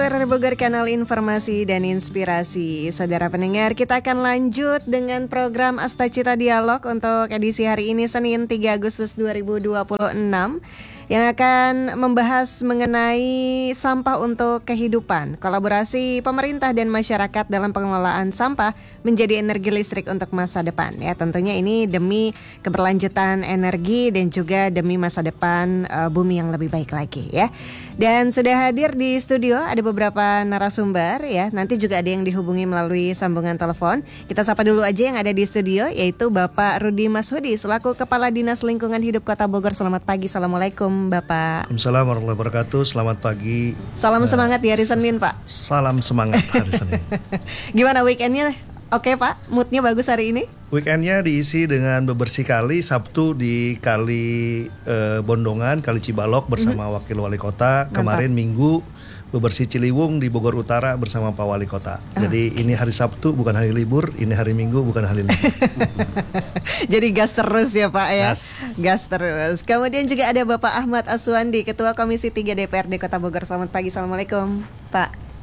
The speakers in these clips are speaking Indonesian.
Dari Bogor, kanal informasi dan inspirasi. Saudara pendengar, kita akan lanjut dengan program Astacita Dialog untuk edisi hari ini Senin 3 Agustus 2026 yang akan membahas mengenai sampah untuk kehidupan, kolaborasi pemerintah dan masyarakat dalam pengelolaan sampah menjadi energi listrik untuk masa depan. Ya, tentunya ini demi keberlanjutan energi dan juga demi masa depan bumi yang lebih baik lagi ya. Dan sudah hadir di studio ada beberapa narasumber ya. Nanti juga ada yang dihubungi melalui sambungan telepon. Kita sapa dulu aja yang ada di studio, yaitu Bapak Rudi Mashudi selaku Kepala Dinas Lingkungan Hidup Kota Bogor. Selamat pagi, Assalamualaikum Bapak. Waalaikumsalam warahmatullahi wabarakatuh. Selamat pagi. Salam semangat di hari Senin, Pak. Salam semangat hari Senin. Gimana weekendnya? Oke Pak, moodnya bagus hari ini? Weekendnya diisi dengan bebersih kali. Sabtu di Kali Bondongan, Kali Cibalok bersama Wakil Wali Kota. Kemarin Minggu bebersih Ciliwung di Bogor Utara bersama Pak Wali Kota. Jadi ini hari Sabtu bukan hari libur, ini hari Minggu bukan hari libur. Jadi gas terus ya Pak ya. Gas terus. Kemudian juga ada Bapak Ahmad Aswandi, Ketua Komisi 3 DPRD Kota Bogor. Selamat pagi, Assalamualaikum Pak.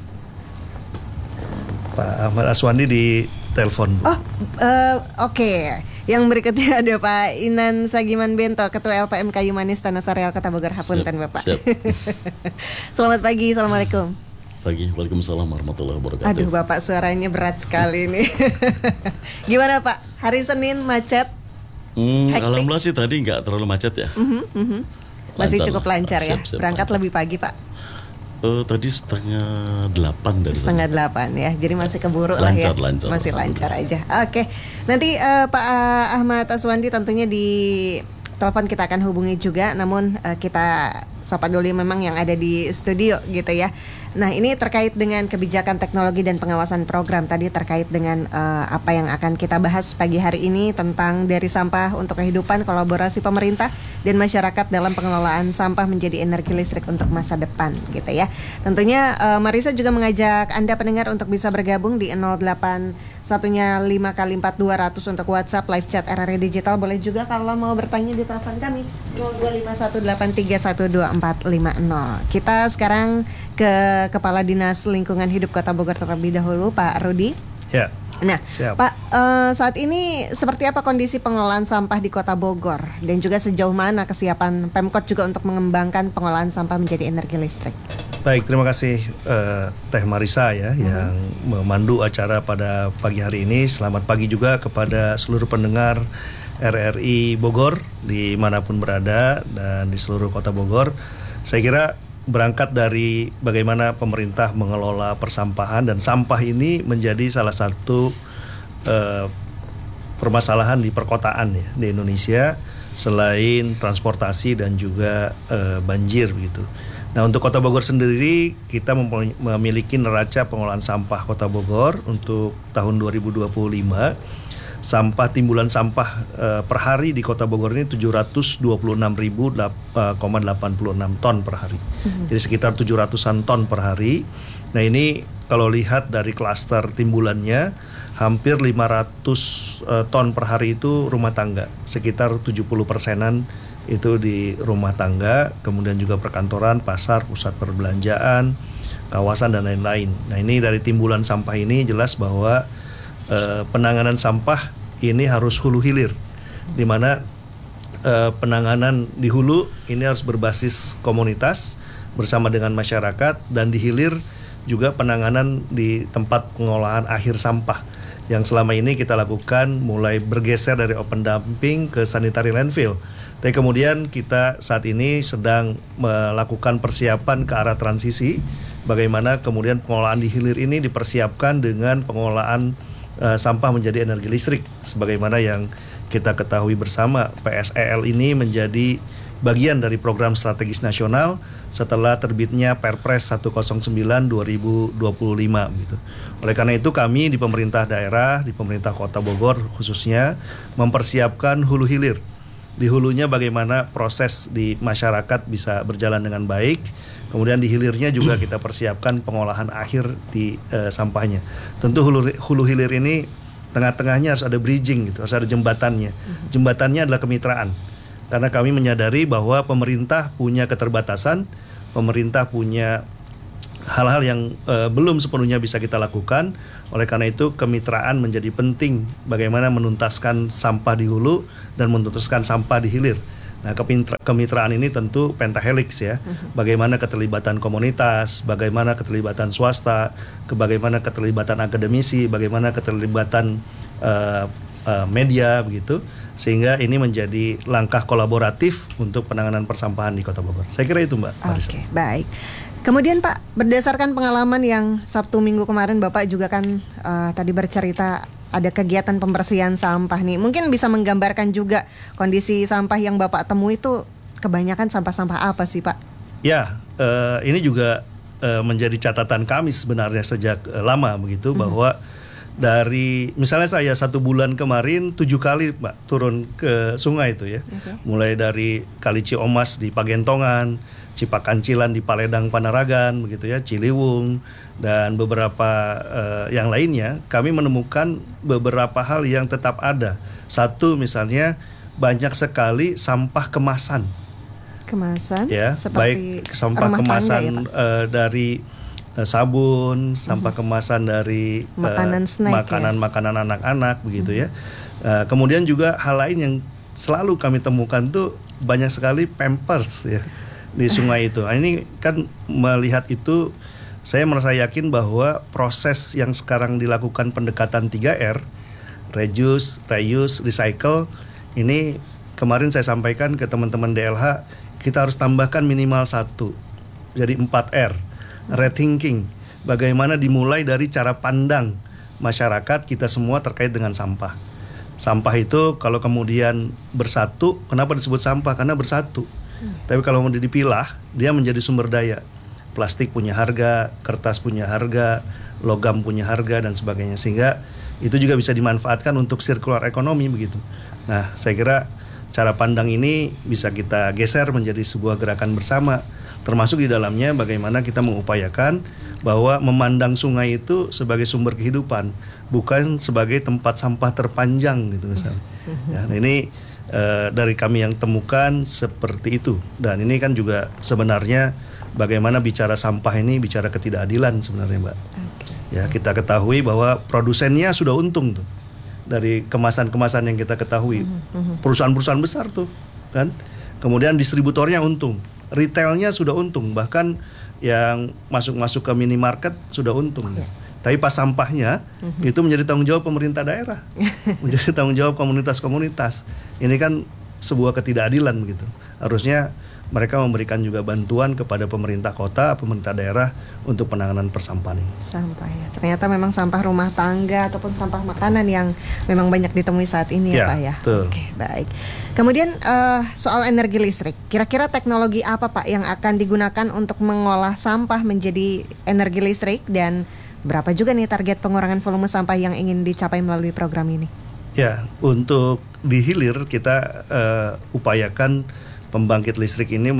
Pak Ahmad Aswandi di telepon. Oke. Yang berikutnya ada Pak Inan Sagiman Bento, Ketua LPM Kayu Manis Tanah Sareal Kota Bogor. Hapunten Bapak. Siap. Selamat pagi, Assalamualaikum. Pagi, Waalaikumsalam warahmatullahi wabarakatuh. Aduh Bapak, suaranya berat sekali nih. Gimana Pak? Hari Senin macet? Alhamdulillah sih tadi nggak terlalu macet ya. Masih cukup lancar ya. Siap, Berangkat lebih pagi Pak. Tadi 7:30 dari 7:30 ya. Jadi masih keburu lah ya. Masih lancar aja. Oke. Nanti Pak Ahmad Aswandi tentunya di telepon kita akan hubungi juga. Namun kita sapa dulu memang yang ada di studio gitu ya. Nah, ini terkait dengan kebijakan teknologi dan pengawasan program. Tadi terkait dengan apa yang akan kita bahas pagi hari ini tentang dari sampah untuk kehidupan, kolaborasi pemerintah dan masyarakat dalam pengelolaan sampah menjadi energi listrik untuk masa depan gitu ya. Tentunya Marisa juga mengajak Anda pendengar untuk bisa bergabung di 0812 untuk WhatsApp live chat RRI Digital. Boleh juga kalau mau bertanya di telepon kami 025183124450. Kita sekarang ke Kepala Dinas Lingkungan Hidup Kota Bogor terlebih dahulu, Pak Rudi. Ya. Nah, siap. Pak, saat ini seperti apa kondisi pengelolaan sampah di Kota Bogor dan juga sejauh mana kesiapan Pemkot juga untuk mengembangkan pengolahan sampah menjadi energi listrik? Baik, terima kasih Teh Marisa ya yang memandu acara pada pagi hari ini. Selamat pagi juga kepada seluruh pendengar RRI Bogor dimanapun berada dan di seluruh Kota Bogor. Saya kira berangkat dari bagaimana pemerintah mengelola persampahan dan sampah ini menjadi salah satu permasalahan di perkotaan ya di Indonesia selain transportasi dan juga banjir begitu. Nah, untuk Kota Bogor sendiri kita memiliki neraca pengelolaan sampah Kota Bogor untuk tahun 2025. Sampah timbulan sampah per hari di Kota Bogor ini 726.086 ton per hari. Jadi sekitar 700-an ton per hari. Nah, ini kalau lihat dari klaster timbulannya hampir 500 ton per hari itu rumah tangga. Sekitar 70%-an itu di rumah tangga, kemudian juga perkantoran, pasar, pusat perbelanjaan, kawasan dan lain-lain. Nah, ini dari timbulan sampah ini jelas bahwa penanganan sampah ini harus hulu hilir, di mana penanganan di hulu ini harus berbasis komunitas bersama dengan masyarakat, dan di hilir juga penanganan di tempat pengolahan akhir sampah yang selama ini kita lakukan mulai bergeser dari open dumping ke sanitary landfill. Tapi kemudian kita saat ini sedang melakukan persiapan ke arah transisi, bagaimana kemudian pengolahan di hilir ini dipersiapkan dengan pengolahan sampah menjadi energi listrik. Sebagaimana yang kita ketahui bersama, PSEL ini menjadi bagian dari program strategis nasional setelah terbitnya Perpres 109/2025 gitu. Oleh karena itu kami di pemerintah daerah, di pemerintah Kota Bogor khususnya mempersiapkan hulu hilir. Di hulunya bagaimana proses di masyarakat bisa berjalan dengan baik. Kemudian di hilirnya juga kita persiapkan pengolahan akhir di sampahnya. Tentu hulu hilir ini tengah-tengahnya harus ada bridging gitu, harus ada jembatannya. Jembatannya adalah kemitraan. Karena kami menyadari bahwa pemerintah punya keterbatasan, pemerintah punya hal-hal yang belum sepenuhnya bisa kita lakukan. Oleh karena itu kemitraan menjadi penting, bagaimana menuntaskan sampah di hulu dan menuntaskan sampah di hilir. Nah, kemitraan ini tentu pentahelix ya. Bagaimana keterlibatan komunitas, bagaimana keterlibatan swasta, bagaimana keterlibatan akademisi, bagaimana keterlibatan media begitu, sehingga ini menjadi langkah kolaboratif untuk penanganan persampahan di Kota Bogor. Saya kira itu, Mbak Marisa. Oke, baik. Kemudian Pak, berdasarkan pengalaman yang Sabtu Minggu kemarin Bapak juga kan tadi bercerita ada kegiatan pembersihan sampah nih. Mungkin bisa menggambarkan juga kondisi sampah yang Bapak temui itu kebanyakan sampah-sampah apa sih Pak? Ya, ini juga menjadi catatan kami sebenarnya sejak lama begitu, bahwa dari misalnya saya 1 bulan kemarin 7 kali Mbak turun ke sungai itu ya. Mulai dari Kali Ciomas di Pagentongan, Cipakancilan di Paledang Panaragan begitu ya, Ciliwung dan beberapa yang lainnya. Kami menemukan beberapa hal yang tetap ada. Satu misalnya banyak sekali sampah kemasan. Kemasan Ya, seperti baik sampah kemasan ya, Pak? dari sabun, sampah kemasan dari makanan snack, makanan anak-anak begitu ya. Kemudian juga hal lain yang selalu kami temukan tuh banyak sekali Pampers ya di sungai itu. Nah, ini kan melihat itu saya merasa yakin bahwa proses yang sekarang dilakukan pendekatan 3R, reduce, reuse, recycle, ini kemarin saya sampaikan ke teman-teman DLH, kita harus tambahkan minimal 1. Jadi 4R. Rethinking, bagaimana dimulai dari cara pandang masyarakat kita semua terkait dengan sampah. Sampah itu kalau kemudian bersatu, kenapa disebut sampah? Karena bersatu. Tapi kalau mau dipilah, dia menjadi sumber daya. Plastik punya harga, kertas punya harga, logam punya harga dan sebagainya. Sehingga itu juga bisa dimanfaatkan untuk circular ekonomi begitu. Nah, saya kira cara pandang ini bisa kita geser menjadi sebuah gerakan bersama. Termasuk di dalamnya bagaimana kita mengupayakan bahwa memandang sungai itu sebagai sumber kehidupan, bukan sebagai tempat sampah terpanjang gitu misalnya. Ya, nah ini dari kami yang temukan seperti itu. Dan ini kan juga sebenarnya bagaimana bicara sampah ini bicara ketidakadilan sebenarnya, Mbak. Ya, kita ketahui bahwa produsennya sudah untung tuh dari kemasan-kemasan yang kita ketahui. Perusahaan-perusahaan besar tuh kan. Kemudian distributornya untung. Retailnya sudah untung, bahkan yang masuk ke minimarket sudah untung. Tapi pas sampahnya itu menjadi tanggung jawab pemerintah daerah, menjadi tanggung jawab komunitas-komunitas. Ini kan sebuah ketidakadilan begitu. Harusnya mereka memberikan juga bantuan kepada pemerintah kota, pemerintah daerah untuk penanganan persampahan ini. Sampah ya, ternyata memang sampah rumah tangga ataupun sampah makanan yang memang banyak ditemui saat ini ya Pak ya. Oke, baik. Kemudian soal energi listrik, kira-kira teknologi apa Pak yang akan digunakan untuk mengolah sampah menjadi energi listrik, dan berapa juga nih target pengurangan volume sampah yang ingin dicapai melalui program ini? Ya, untuk di hilir kita upayakan pembangkit listrik ini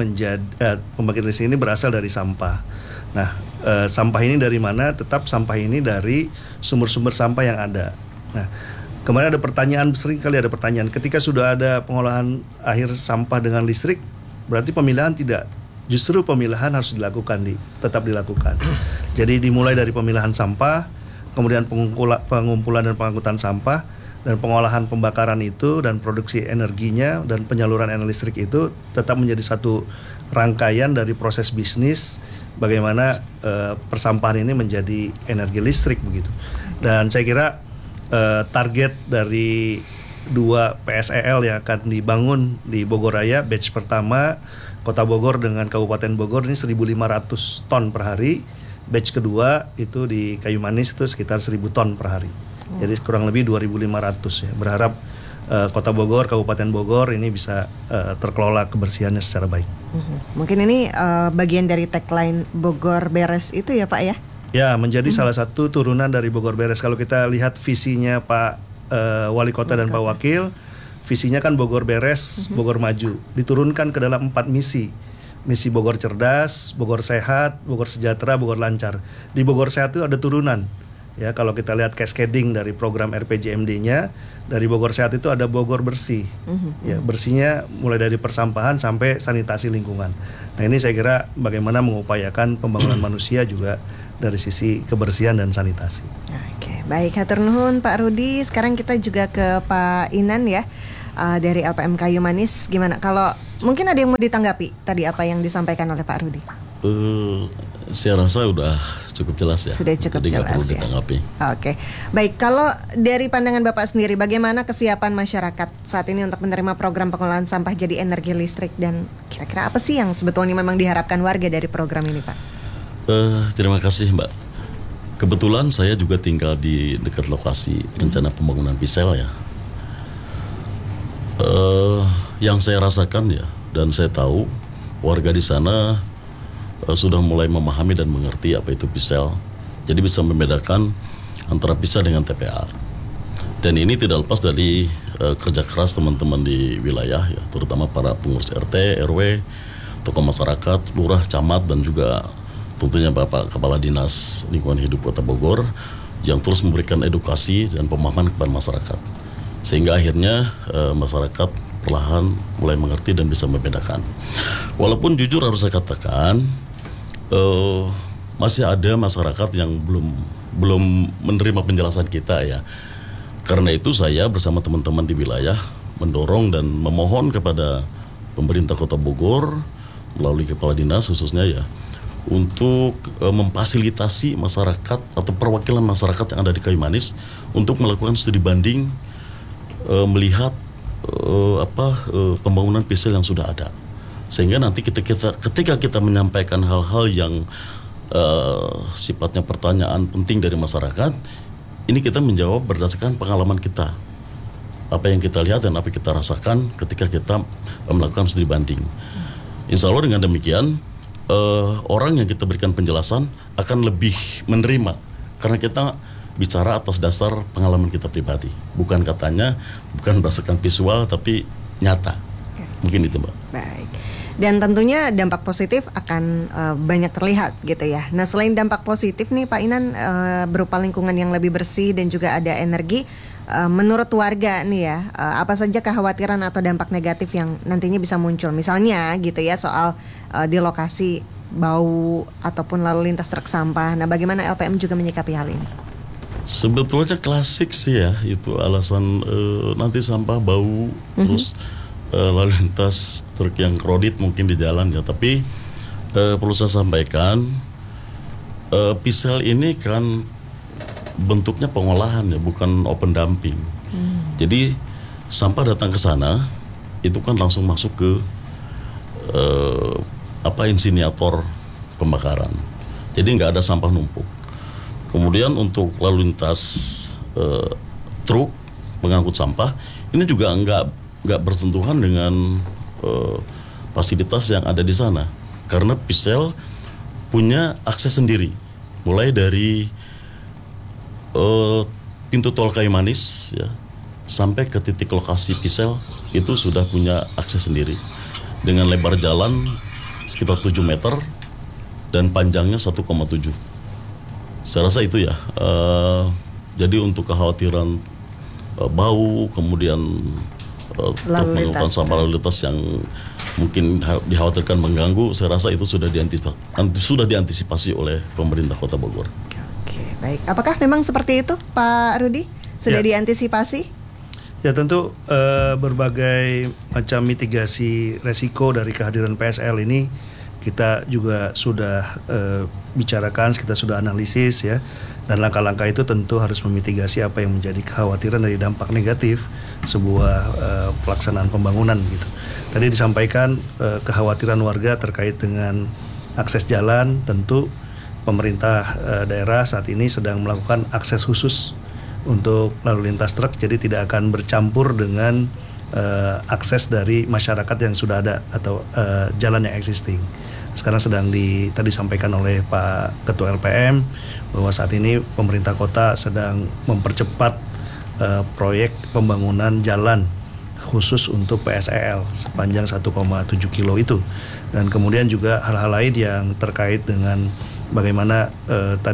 berasal dari sampah. Nah, sampah ini dari mana? Tetap sampah ini dari sumber-sumber sampah yang ada. Nah, kemarin ada pertanyaan, sering kali ada pertanyaan, ketika sudah ada pengolahan akhir sampah dengan listrik, berarti pemilahan tidak. Justru pemilahan harus tetap dilakukan. Jadi dimulai dari pemilahan sampah, kemudian pengumpulan dan pengangkutan sampah, dan pengolahan pembakaran itu dan produksi energinya dan penyaluran energi listrik itu tetap menjadi satu rangkaian dari proses bisnis bagaimana persampahan ini menjadi energi listrik begitu. Dan saya kira target dari 2 PSEL yang akan dibangun di Bogor Raya, batch pertama Kota Bogor dengan Kabupaten Bogor ini 1.500 ton per hari, batch kedua itu di Kayu Manis itu sekitar 1.000 ton per hari. Jadi kurang lebih 2.500 ya. Berharap Kota Bogor, Kabupaten Bogor ini bisa terkelola kebersihannya secara baik. Mungkin ini bagian dari tagline Bogor Beres itu ya Pak ya? Ya, menjadi salah satu turunan dari Bogor Beres. Kalau kita lihat visinya Pak Wali Kota dan Pak Wakil, visinya kan Bogor Beres, Bogor Maju. Diturunkan ke dalam 4 misi. Misi Bogor Cerdas, Bogor Sehat, Bogor Sejahtera, Bogor Lancar. Di Bogor Sehat itu ada turunan. Ya, kalau kita lihat cascading dari program RPJMD-nya, dari Bogor Sehat itu ada Bogor Bersih. Ya, bersihnya mulai dari persampahan sampai sanitasi lingkungan. Nah, ini saya kira bagaimana mengupayakan pembangunan manusia juga dari sisi kebersihan dan sanitasi. Oke, baik, hatur nuhun Pak Rudi. Sekarang kita juga ke Pak Inan ya, dari LPM Kayu Manis. Gimana kalau mungkin ada yang mau ditanggapi tadi apa yang disampaikan oleh Pak Rudi? Saya rasa udah cukup jelas ya. Sudah cukup jadi jelas nggak perlu ya. ditanggapi. Oke, baik. Kalau dari pandangan Bapak sendiri, bagaimana kesiapan masyarakat saat ini untuk menerima program pengolahan sampah jadi energi listrik, dan kira-kira apa sih yang sebetulnya memang diharapkan warga dari program ini, Pak? Terima kasih, Mbak. Kebetulan saya juga tinggal di dekat lokasi rencana pembangunan Pisel ya. Yang saya rasakan ya, dan saya tahu warga di sana sudah mulai memahami dan mengerti apa itu Pisel. Jadi bisa membedakan antara Pisel dengan TPA. Dan ini tidak lepas dari kerja keras teman-teman di wilayah ya, terutama para pengurus RT, RW, tokoh masyarakat, lurah, camat, dan juga tentunya Bapak Kepala Dinas Lingkungan Hidup Kota Bogor yang terus memberikan edukasi dan pemahaman kepada masyarakat. Sehingga akhirnya masyarakat perlahan mulai mengerti dan bisa membedakan. Walaupun jujur harus saya katakan, masih ada masyarakat yang belum menerima penjelasan kita ya. Karena itu saya bersama teman-teman di wilayah mendorong dan memohon kepada pemerintah Kota Bogor melalui kepala dinas khususnya ya, untuk memfasilitasi masyarakat atau perwakilan masyarakat yang ada di Kayu Manis untuk melakukan studi banding, melihat pembangunan Pisel yang sudah ada. Sehingga nanti ketika kita menyampaikan hal-hal yang sifatnya pertanyaan penting dari masyarakat, ini kita menjawab berdasarkan pengalaman kita, apa yang kita lihat dan apa yang kita rasakan ketika kita melakukan studi banding. Insya Allah dengan demikian orang yang kita berikan penjelasan akan lebih menerima, karena kita bicara atas dasar pengalaman kita pribadi, bukan berdasarkan visual tapi nyata. Mungkin itu, Mbak. Baik. Dan tentunya dampak positif akan banyak terlihat gitu ya. Nah, selain dampak positif nih Pak Inan, berupa lingkungan yang lebih bersih dan juga ada energi, menurut warga nih ya, apa saja kekhawatiran atau dampak negatif yang nantinya bisa muncul? Misalnya gitu ya, soal di lokasi bau ataupun lalu lintas truk sampah. Nah, bagaimana LPM juga menyikapi hal ini? Sebetulnya klasik sih ya, itu alasan nanti sampah bau, terus lalu lintas truk yang kredit mungkin di jalan ya. Tapi perlu saya sampaikan, Pisel ini kan bentuknya pengolahan ya, bukan open dumping. Jadi sampah datang ke sana itu kan langsung masuk ke insinerator pembakaran. Jadi nggak ada sampah numpuk. Kemudian untuk lalu lintas truk pengangkut sampah ini juga nggak bersentuhan dengan fasilitas yang ada di sana, karena Pisel punya akses sendiri, mulai dari pintu tol Kayu Manis ya, sampai ke titik lokasi Pisel itu sudah punya akses sendiri dengan lebar jalan sekitar 7 meter dan panjangnya 1,7. Saya rasa itu ya. Jadi untuk kekhawatiran bau, kemudian mengangkut sampah lalu lintas yang mungkin dikhawatirkan mengganggu, saya rasa itu sudah diantisipasi oleh pemerintah Kota Bogor. Oke, baik. Apakah memang seperti itu, Pak Rudi? Sudah diantisipasi? Ya, tentu berbagai macam mitigasi resiko dari kehadiran PSL ini kita juga sudah bicarakan, kita sudah analisis ya. Dan langkah-langkah itu tentu harus memitigasi apa yang menjadi kekhawatiran dari dampak negatif sebuah pelaksanaan pembangunan gitu. Tadi disampaikan kekhawatiran warga terkait dengan akses jalan. Tentu pemerintah daerah saat ini sedang melakukan akses khusus untuk lalu lintas truk, jadi tidak akan bercampur dengan akses dari masyarakat yang sudah ada atau jalan yang existing. Sekarang tadi disampaikan oleh Pak Ketua LPM bahwa saat ini pemerintah kota sedang mempercepat proyek pembangunan jalan khusus untuk PSEL sepanjang 1,7 kilo itu. Dan kemudian juga hal-hal lain yang terkait dengan bagaimana tadi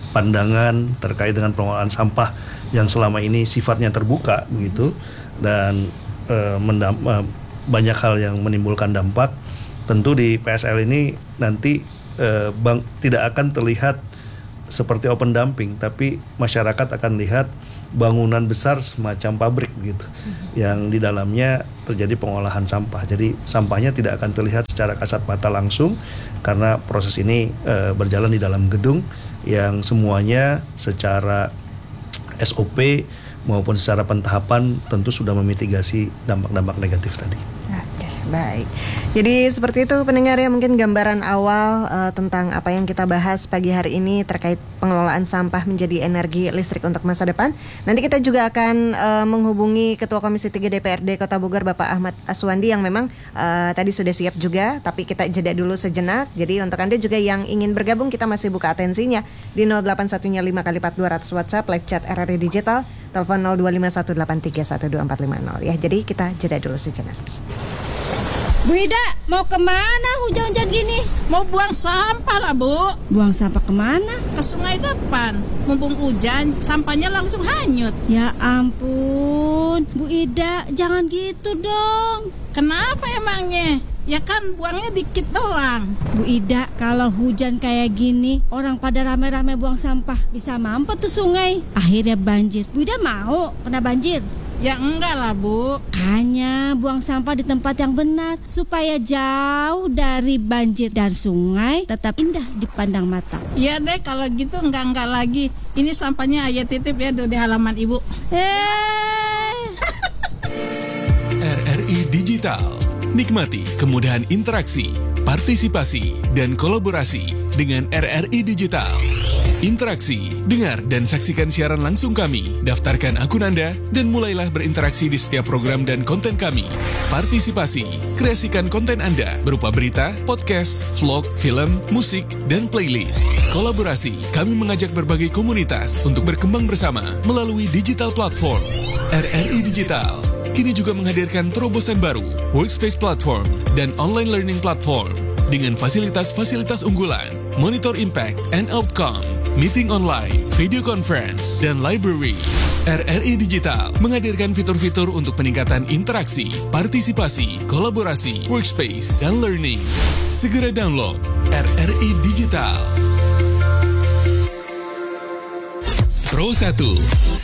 pandangan terkait dengan pengelolaan sampah yang selama ini sifatnya terbuka begitu, dan banyak hal yang menimbulkan dampak. Tentu di PSL ini nanti tidak akan terlihat seperti open dumping, tapi masyarakat akan lihat bangunan besar semacam pabrik gitu, yang di dalamnya terjadi pengolahan sampah. Jadi sampahnya tidak akan terlihat secara kasat mata langsung, karena proses ini berjalan di dalam gedung yang semuanya secara SOP maupun secara pentahapan tentu sudah memitigasi dampak-dampak negatif tadi. Baik, jadi seperti itu pendengar ya, mungkin gambaran awal tentang apa yang kita bahas pagi hari ini terkait pengelolaan sampah menjadi energi listrik untuk masa depan. Nanti kita juga akan menghubungi Ketua Komisi 3 DPRD Kota Bogor Bapak Ahmad Aswandi yang memang tadi sudah siap juga, tapi kita jeda dulu sejenak. Jadi untuk Anda juga yang ingin bergabung, kita masih buka atensinya di 0815x4200 WhatsApp, live chat RRI Digital, telepon 0251831250 ya. Jadi kita jeda dulu sejenak. Bu Ida, mau kemana hujan-hujan gini? Mau buang sampah lah, Bu. Buang sampah kemana? Ke sungai depan. Mumpung hujan, sampahnya langsung hanyut. Ya ampun, Bu Ida, jangan gitu dong. Kenapa emangnya? Ya kan buangnya dikit doang. Bu Ida, kalau hujan kayak gini, orang pada rame-rame buang sampah, bisa mampet tuh sungai. Akhirnya banjir. Bu Ida mau kena banjir? Ya enggak lah, Bu. Hanya buang sampah di tempat yang benar, supaya jauh dari banjir dan sungai tetap indah dipandang mata. Iya deh, kalau gitu enggak lagi. Ini sampahnya Ayah titip ya di halaman Ibu. RRI Digital. Nikmati kemudahan interaksi, partisipasi, dan kolaborasi dengan RRI Digital. Interaksi, dengar dan saksikan siaran langsung kami, daftarkan akun Anda, dan mulailah berinteraksi di setiap program dan konten kami. Partisipasi, kreasikan konten Anda berupa berita, podcast, vlog, film, musik, dan playlist. Kolaborasi, kami mengajak berbagai komunitas untuk berkembang bersama melalui digital platform. RRI Digital kini juga menghadirkan terobosan baru, workspace platform, dan online learning platform dengan fasilitas-fasilitas unggulan, monitor impact and outcome, meeting online, video conference, dan library. RRI Digital menghadirkan fitur-fitur untuk peningkatan interaksi, partisipasi, kolaborasi, workspace, dan learning. Segera download RRI Digital. Pro 1